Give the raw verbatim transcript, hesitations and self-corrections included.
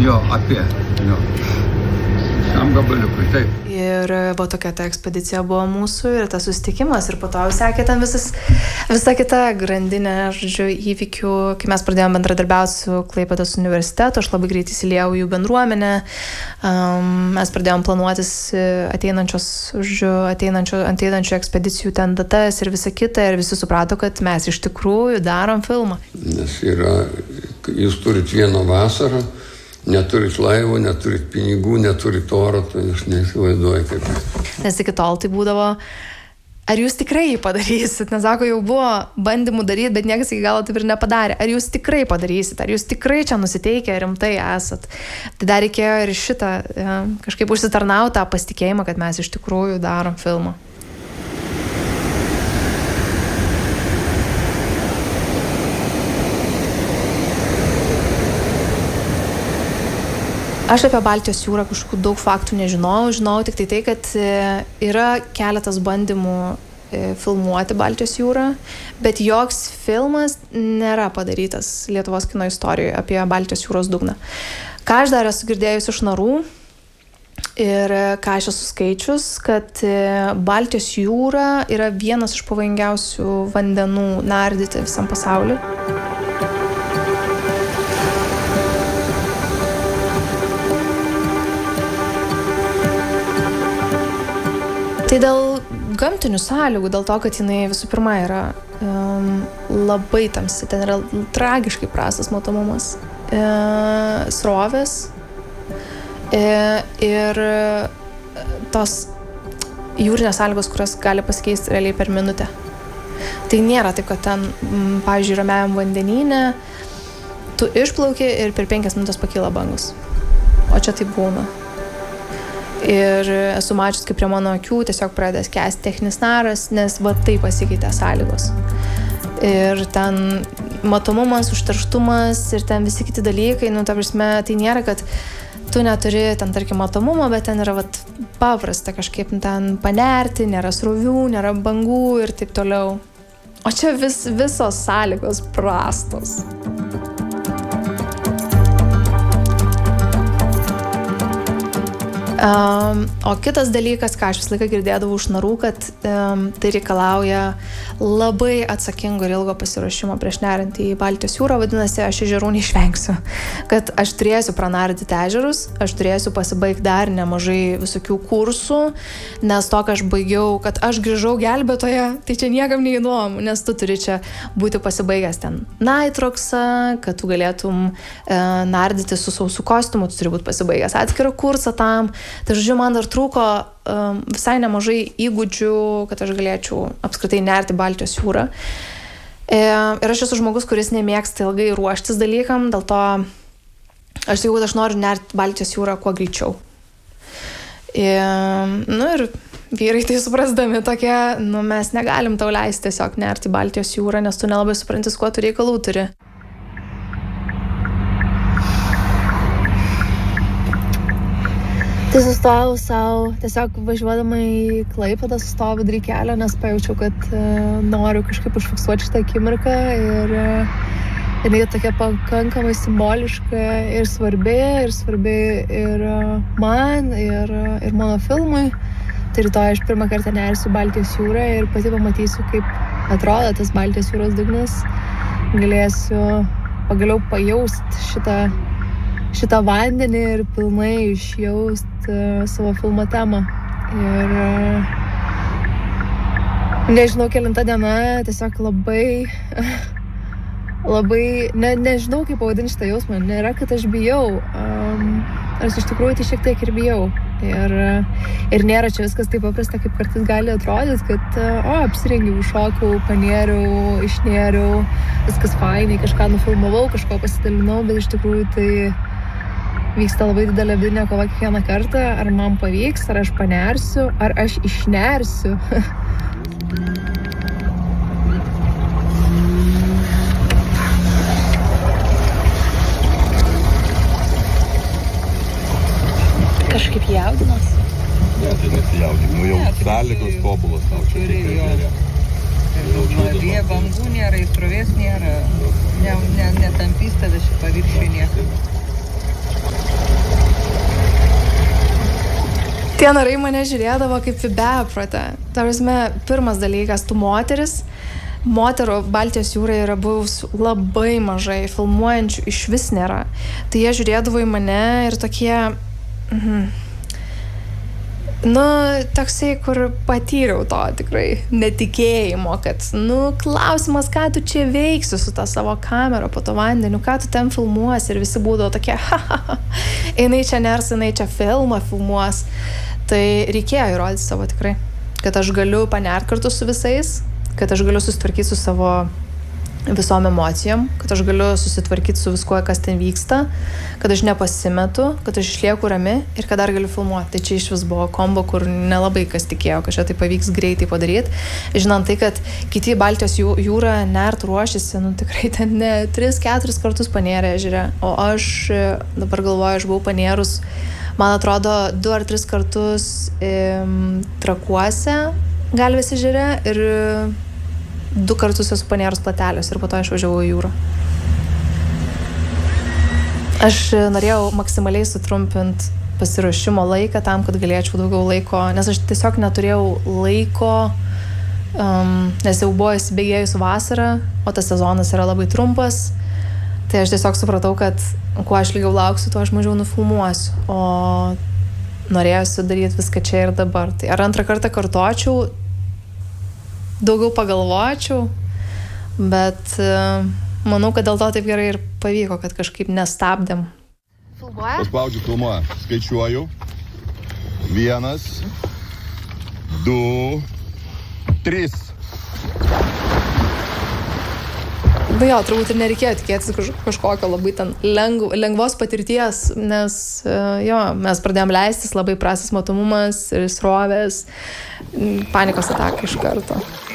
Jo, apie, jo. Šiam gabaliukui, taip. Ir va tokia ta ekspedicija buvo mūsų ir tas susitikimas ir po to jau sekė ten visas, visa kita grandinė, žodžiu, įvykių, kai mes pradėjome bendradarbiauti su Klaipėdos universitetu, aš labai greit įsiliejau jų bendruomenę, um, mes pradėjom planuotis ateinančios, žodžiu, ateinančio, ateinančių ekspedicijų ten datas ir visa kita ir visi suprato, kad mes iš tikrųjų darom filmą. Nes yra, jūs turit vieną vasarą, neturit laivo, neturit pinigų, neturit oro, tai aš neįsivaizduoju kaip. Nes iki tol tai būdavo, ar jūs tikrai jį padarysit? Nes sako, jau buvo bandymų daryti, bet niekas iki galo taip ir nepadarė. Ar jūs tikrai padarysit? Ar jūs tikrai čia nusiteikę rimtai esat? Tai dar reikėjo ir šitą kažkaip užsitarnauti tą pasitikėjimą, kad mes iš tikrųjų darom filmą. Aš apie Baltijos jūrą kažkokių daug faktų nežinojau, žinojau tik tai tai, kad yra keletas bandymų filmuoti Baltijos jūrą, bet joks filmas nėra padarytas Lietuvos kino istorijoje apie Baltijos jūros dugną. Ką aš dar esu girdėjus iš narų ir ką aš esu skaičius, kad Baltijos jūra yra vienas iš pavojingiausių vandenų nardyti visam pasauliu. Tai dėl gamtinių sąlygų, dėl to, kad jinai visų pirma yra um, labai tamsi, ten yra tragiškai prastas matomumas, e, srovės e, ir tos jūrinės sąlygos, kurios gali pasikeisti realiai per minutę. Tai nėra taip, kad ten, m, pavyzdžiui, ramiajam vandenyne tu išplauki ir per penkias minutės pakyla bangos. O čia tai būna. Ir esu mačius, kaip prie mano akių tiesiog pradės kęsti techninis naras, nes va taip pasikeitė sąlygos. Ir ten matomumas, užterštumas ir ten visi kiti dalykai, nu, ta prasme, tai nėra, kad tu neturi ten, tarkim, matomumo, bet ten yra vat, paprasta kažkaip ten panerti, nėra srovių, nėra bangų ir taip toliau. O čia vis, visos sąlygos prastos. Um, o kitas dalykas, ką aš visą laiką girdėdavau iš narų, kad um, tai reikalauja labai atsakingo ir ilgo pasiruošimo prieš neriant į Baltijos jūrą, vadinasi, aš ežerų neišvengsiu. Kad aš turėsiu pranardyti ežerus, aš turėsiu pasibaigti dar nemažai visokių kursų, nes to, ką aš baigiau, kad aš grįžau gelbėtoje, tai čia niekam neįdomu, nes tu turi čia būti pasibaigęs ten nitroksą, kad tu galėtum e, nardyti su sausu kostiumu, tu turi būti pasibaigęs atskirą kursą tam. Tai, žodžiu, man dar trūko um, visai nemažai įgūdžių, kad aš galėčiau apskritai nerti Baltijos jūrą. E, ir aš esu žmogus, kuris nemėgsta ilgai ruoštis dalykam, dėl to aš sakiau, kad aš noriu nerti Baltijos jūrą kuo greičiau. E, nu ir vyrai tai suprasdami tokie, nu mes negalim tau leisti tiesiog nerti Baltijos jūrą, nes tu nelabai suprantis, kuo tu reikalų turi. Tai sustojau savo, tiesiog važiuodama į Klaipėdą sustojau vidury kelio, nes pajaučiau, kad e, noriu kažkaip užfiksuoti šitą akimirką ir e, jinai tokia pakankamai simboliška ir svarbi, ir svarbi ir man, ir, ir mano filmui. Tai rytoj aš pirmą kartą nersiu Baltijos jūrą ir pati pamatysiu, kaip atrodo tas Baltijos jūros dugnas. Galėsiu pagaliau pajausti šitą šitą vandenį ir pilnai išjaust uh, savo filmo temą. Ir uh, nežinau, kelinta diena, tiesiog labai, labai, ne, nežinau, kaip pavadinti šitą jausmą. Nėra, kad aš bijau. Um, aš iš tikrųjų tai šiek tiek ir bijau. Ir, ir nėra čia viskas taip paprasta, kaip kartais gali atrodyti, kad o, apsirengiau, šokau, panėriau, išnėriau, viskas fainai, kažką nufilmavau, kažko pasidalinau, bet iš tikrųjų tai vyksta labai didelė vidinė kova kiekvieną kartą, ar man pavyks, ar aš panersiu, ar aš išnersiu. Kažkaip jaudinas? Ne, tai nesijaudin. Nu jau sąlygos tobulos tau čia tikrai geria. Jie bangų nėra, įstrovės nėra, ne, ne, netampys tada šį paviršių nieko. Tie narai mane žiūrėdavo kaip į beprotę. Ta prasme, pirmas dalykas, tu moteris, moterų Baltijos jūroje yra buvus labai mažai, filmuojančių iš vis nėra. Tai jie žiūrėdavo į mane ir tokie, mhm, nu, toksai, kur patyriau to tikrai netikėjimo, kad, nu, klausimas, ką tu čia veiksi su tą savo kamerą po to vandeniu, ką tu ten filmuosi, ir visi būdavo tokie, ha, ha, ha, jinai čia ners, jinai čia filmą filmuos. Tai reikėjo įrodyti savo tikrai, kad aš galiu panert kartu su visais, kad aš galiu susitvarkyti su savo visom emocijom, kad aš galiu susitvarkyti su viskuo, kas ten vyksta, kad aš nepasimetu, kad aš išlieku rami ir kad dar galiu filmuoti. Tai čia iš vis buvo kombo, kur nelabai kas tikėjo, kad čia tai pavyks greitai padaryti. Žinant tai, kad kiti Baltijos jūrą nert ruošiasi, nu tikrai ten ne tris keturis kartus panėrė ežere, o aš dabar galvoju, aš buvau panėrus, man atrodo, du ar tris kartus im, Trakuose Galvės ežere ir du kartus esu panėrus Plateliuose ir po to išvažiavau į jūrą. Aš norėjau maksimaliai sutrumpinti pasiruošimo laiką tam, kad galėčiau daugiau laiko, nes aš tiesiog neturėjau laiko, um, nes jau buvo įsibėgėjus vasarą, o tas sezonas yra labai trumpas. Tai aš tiesiog supratau, kad kuo aš lygiau lauksiu, tuo aš mažiau nufilmuosiu. O norėjusi daryti viską čia ir dabar. Tai ar antrą kartą kartočiau, daugiau pagalvočiau, bet uh, manau, kad dėl to taip gerai ir pavyko, kad kažkaip nestabdėm. Filmuoja? Paspaudžiu filmuoja. Skaičiuoju. Vienas, du, trys. Nu jo, turbūt ir nereikėjo tikėtis kaž, kažkokio labai ten lengv, lengvos patirties, nes uh, jo, mes pradėjom leistis, labai prastas matomumas ir srovės, panikos ataka iš karto.